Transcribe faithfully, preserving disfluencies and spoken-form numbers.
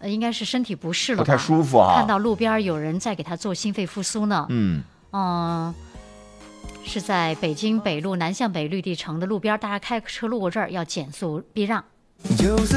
呃，应该是身体不适了吧， 不太舒服啊。 看到路边有人在给他做心肺复苏呢。 嗯嗯、是在北京北路南向北绿地城的路边，大家开车路过这儿要减速避让。